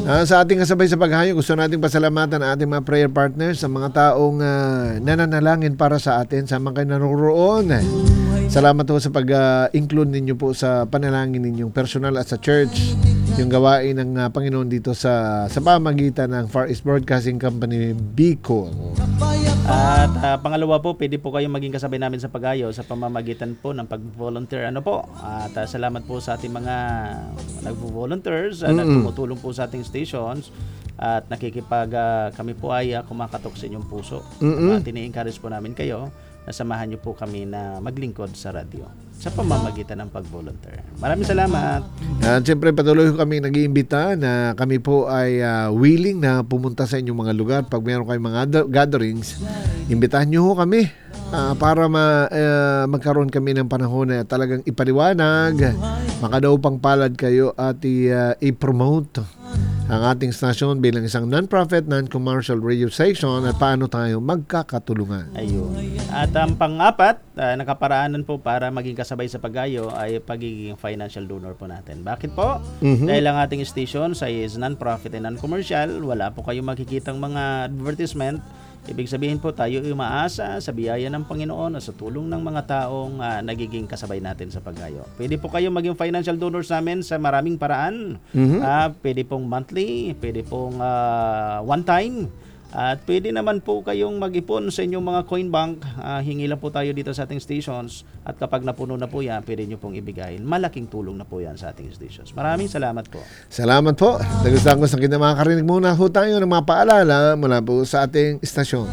Sa ating kasabay sa paghahayo, gusto nating pasalamatan ang ating mga prayer partners, sa mga taong nananalangin para sa atin, sa mga naroon. Salamat po sa pag-include ninyo po sa panalangin ninyong personal at sa church, yung gawain ng Panginoon dito sa pamagitan ng Far East Broadcasting Company Bicol. At pangalawa po, pwede po kayong maging kasabay namin sa paghahayo sa pamamagitan po ng pag-volunteer. At salamat po sa ating mga nag-volunteers na tumutulong po sa ating stations at kami po ay kumakatok sa inyong puso. Tini-encourage po namin kayo na samahan niyo po kami na maglingkod sa radyo sa pamamagitan ng pag-volunteer. Maraming salamat. At siyempre patuloy kami nag-iimbita na kami po ay willing na pumunta sa inyong mga lugar. Pag mayroon kayong mga gatherings, imbitahan niyo kami para magkaroon kami ng panahon na talagang ipaliwanag, makadaupang palad kayo at i-promote ang ating stasyon bilang isang non-profit, non-commercial radio station at paano tayo magkakatulungan. Ayun. At ang pang-apat, nakaparaanan po para maging kasabay sa paghahayo ay pagiging financial donor po natin. Bakit po? Dahil ang ating station is non-profit and non-commercial, wala po kayong makikitang mga advertisement. Ibig sabihin po tayo ay umaasa sa biyaya ng Panginoon at sa tulong ng mga taong nagiging kasabay natin sa paghahayo. Pwede po kayong maging financial donors namin sa maraming paraan. Pwede pong monthly, pwede pong one time, at pwede naman po kayong mag-ipon sa inyong mga coin bank. Hingi lang po tayo dito sa ating stations at kapag napuno na po yan, pwede nyo pong ibigay. Malaking tulong na po yan sa ating stations. Maraming salamat po. Salamat po. Nagustuhan ko sa makakarinig muna po tayo ng mga paalala mula po sa ating istasyon.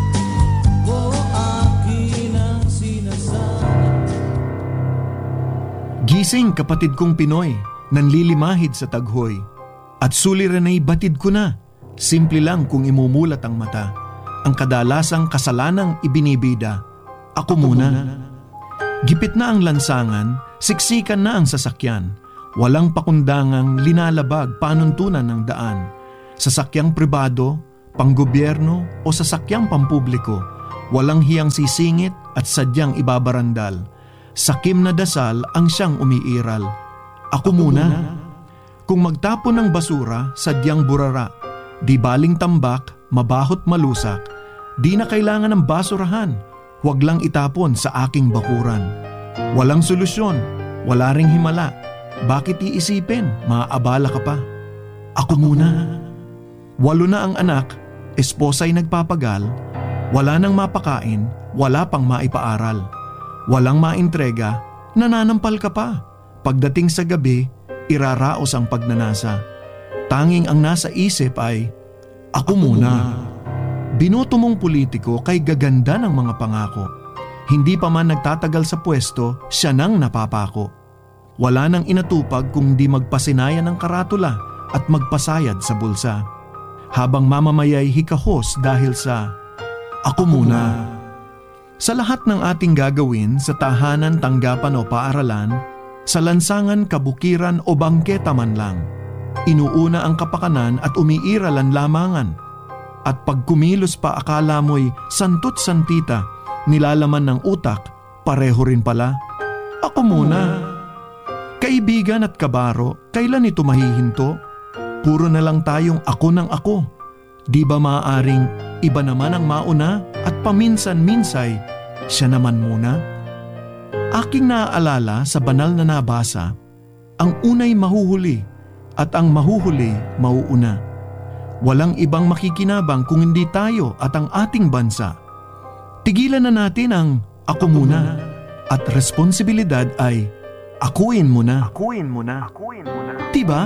Gising kapatid kong Pinoy, nanlilimahid sa taghoy. At suliran ay batid ko na. Simple lang kung imumulat ang mata. Ang kadalasang kasalanang ibinibida. Ako muna. Gipit na ang lansangan, siksikan na ang sasakyan. Walang pakundangang linalabag panuntunan ng daan. Sasakyang pribado, panggobyerno o sasakyang pampubliko. Walang hiyang sisingit at sadyang ibabarandal. Sakim na dasal ang siyang umiiral. Ako muna. Kung magtapon ng basura, sadyang burara. Di baling tambak, mabahot malusak. Di na kailangan ng basurahan. Huwag lang itapon sa aking bakuran. Walang solusyon, wala ring himala. Bakit iisipin, maaabala ka pa? Ako muna. 8 na ang anak, esposa'y nagpapagal. Wala nang mapakain, wala pang maipaaral. Walang maintrega, nananampal ka pa. Pagdating sa gabi, iraraos ang pagnanasa. Tanging ang nasa isip ay, ako muna. Binoto mong politiko kay gaganda ng mga pangako. Hindi pa man nagtatagal sa pwesto, siya nang napapako. Wala nang inatupag kung di magpasinaya ng karatula at magpasayad sa bulsa. Habang mamamayay hikahos dahil sa, ako muna. Sa lahat ng ating gagawin sa tahanan, tanggapan o paaralan, sa lansangan, kabukiran o bangketa man lang, inuuna ang kapakanan at umiiralan lamangan. At pag kumilos pa akala mo'y santot santita, nilalaman ng utak, pareho rin pala. Ako muna. Kaibigan at kabaro, kailan ito mahihinto? Puro na lang tayong ako ng ako. Di ba maaaring iba naman ang mauna at paminsan-minsay siya naman muna? Aking naaalala sa banal na nabasa, ang unay mahuhuli at ang mahuhuli mauuna. Walang ibang makikinabang kung hindi tayo at ang ating bansa. Tigilan na natin ang ako muna at responsibilidad ay akuin mo na. Akuin mo na. Akuin mo na. Diba?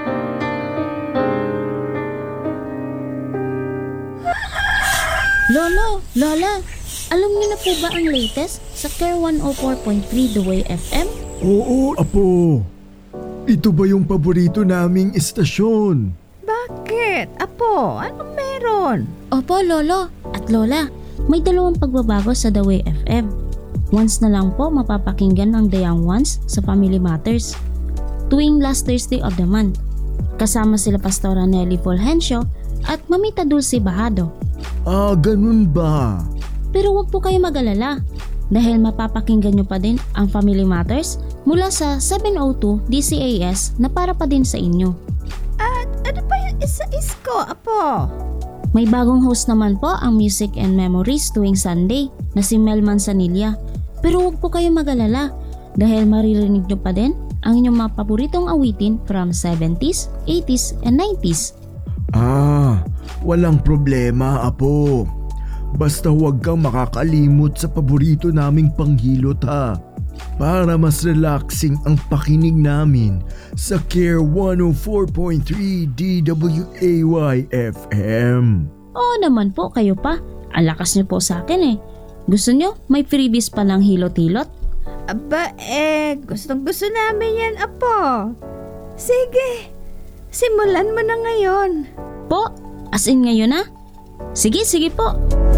Lolo, Lola, alam niyo na po ba ang latest sa Care 104.3 The Way FM? Oo, Apo. Ito ba yung paborito naming istasyon? Bakit? Apo, anong meron? Opo, Lolo at Lola, may 2 pagbabago sa The Way FM. Once na lang po mapapakinggan ang The Young Ones sa Family Matters tuwing last Thursday of the month. Kasama sila Pastora Nelly Fulgencio at Mamita Dulce Bajado. Ah, ganun ba? Pero wag po kayo mag-alala dahil mapapakinggan nyo pa din ang Family Matters mula sa 702 DCAS na para pa din sa inyo. At ano pa yung Sa isko, apo. May bagong host naman po ang Music and Memories tuwing Sunday na si Mel Manzanilla. Pero huwag po kayo mag-alala dahil maririnig nyo pa din ang inyong mga paboritong awitin from 70s, 80s, and 90s. Walang problema, apo. Basta huwag kang makakalimot sa paborito naming panghilot ha. Para mas relaxing ang pakinig namin sa Care 104.3 DWAY FM. Oo naman po, kayo pa. Ang lakas nyo po sa akin eh. Gusto nyo may freebies pa ng hilot-hilot? Aba gustong gusto namin yan, apo. Sige, simulan mo na ngayon. Po? As in ngayon na? Sige po.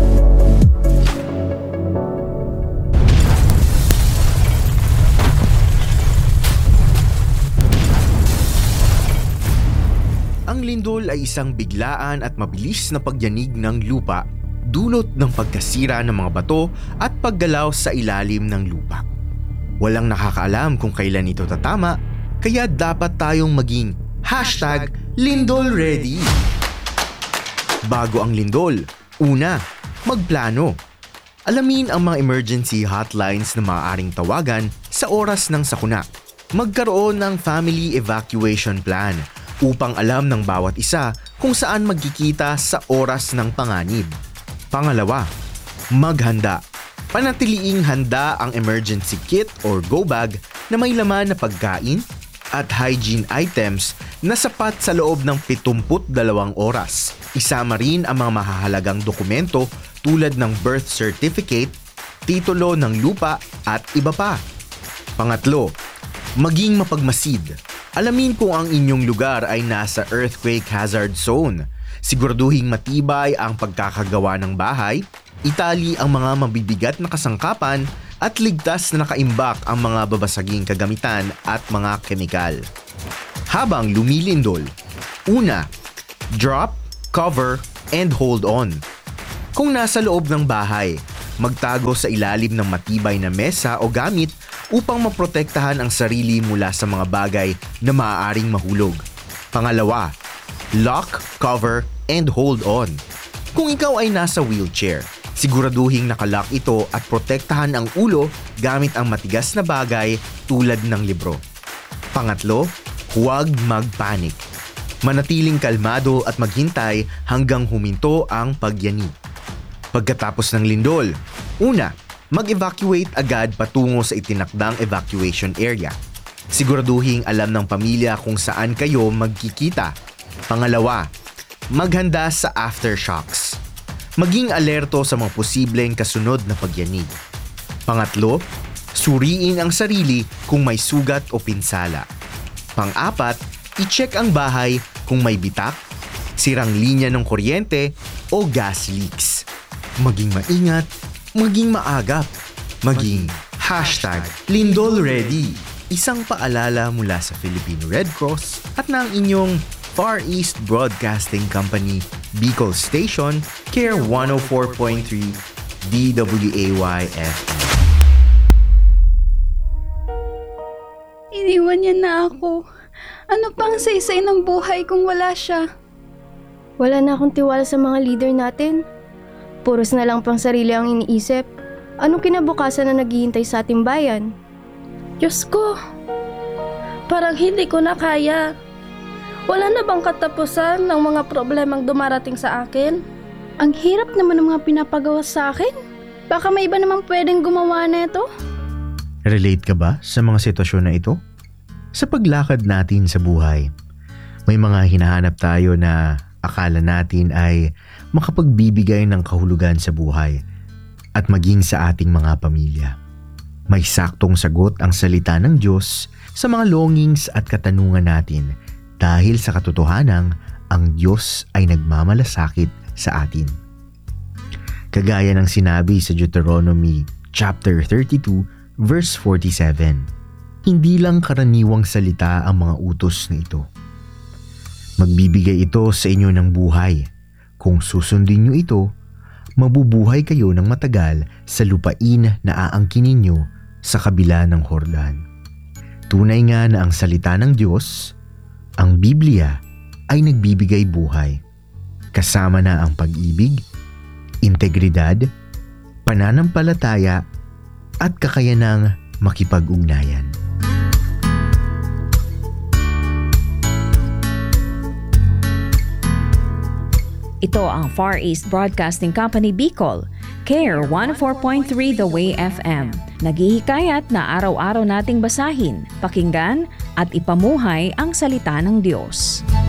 Ang lindol ay isang biglaan at mabilis na pagyanig ng lupa, dulot ng pagkasira ng mga bato at paggalaw sa ilalim ng lupa. Walang nakakaalam kung kailan ito tatama, kaya dapat tayong maging #LindolReady. Bago ang lindol, una, magplano. Alamin ang mga emergency hotlines na maaaring tawagan sa oras ng sakuna. Magkaroon ng family evacuation plan upang alam ng bawat isa kung saan magkikita sa oras ng panganib. Pangalawa, maghanda. Panatiliing handa ang emergency kit or go bag na may laman na pagkain at hygiene items na sapat sa loob ng 72 oras. Isama rin ang mga mahahalagang dokumento tulad ng birth certificate, titulo ng lupa at iba pa. Pangatlo, maging mapagmasid. Alamin kung ang inyong lugar ay nasa earthquake hazard zone. Siguraduhing matibay ang pagkakagawa ng bahay, itali ang mga mabibigat na kasangkapan at ligtas na nakaimbak ang mga babasaging kagamitan at mga kemikal. Habang lumilindol, una, drop, cover, and hold on. Kung nasa loob ng bahay, magtago sa ilalim ng matibay na mesa o gamit upang maprotektahan ang sarili mula sa mga bagay na maaaring mahulog. Pangalawa, lock, cover, and hold on. Kung ikaw ay nasa wheelchair, siguraduhing nakalock ito at protektahan ang ulo gamit ang matigas na bagay tulad ng libro. Pangatlo, huwag magpanik. Manatiling kalmado at maghintay hanggang huminto ang pagyanig. Pagkatapos ng lindol, una, mag-evacuate agad patungo sa itinakdang evacuation area. Siguraduhing alam ng pamilya kung saan kayo magkikita. Pangalawa, maghanda sa aftershocks. Maging alerto sa mga posibleng kasunod na pagyanig. Pangatlo, suriin ang sarili kung may sugat o pinsala. Pang-apat, i-check ang bahay kung may bitak, sirang linya ng kuryente o gas leaks. Maging maingat, maging maagap, maging #LindolReady. Isang paalala mula sa Filipino Red Cross at ng inyong Far East Broadcasting Company, Bicol Station, Care 104.3 DWAY FM. Iniwan niya na ako. Ano pang saysay ng buhay kung wala siya? Wala na akong tiwala sa mga leader natin. Puros na lang pang sarili ang iniisip. Anong kinabukasan na naghihintay sa ating bayan? Diyos ko, parang hindi ko na kaya. Wala na bang katapusan ng mga problemang dumarating sa akin? Ang hirap naman ng mga pinapagawa sa akin. Baka may iba namang pwedeng gumawa na ito. Relate ka ba sa mga sitwasyon na ito? Sa paglakad natin sa buhay, may mga hinahanap tayo na akala natin ay makapagbibigay ng kahulugan sa buhay at maging sa ating mga pamilya. May saktong sagot ang salita ng Diyos sa mga longings at katanungan natin dahil sa katotohanang ang Diyos ay nagmamalasakit sa atin. Kagaya ng sinabi sa Deuteronomy chapter 32 verse 47, hindi lang karaniwang salita ang mga utos na ito. Magbibigay ito sa inyo ng buhay. Kung susundin nyo ito, mabubuhay kayo ng matagal sa lupain na aangkinin nyo sa kabila ng Hordan. Tunay nga na ang salita ng Diyos, ang Biblia, ay nagbibigay buhay. Kasama na ang pag-ibig, integridad, pananampalataya at kakayanang makipag-ugnayan. Ito ang Far East Broadcasting Company Bicol, CARE 104.3 The Way FM. Naghihikayat na araw-araw nating basahin, pakinggan at ipamuhay ang salita ng Diyos.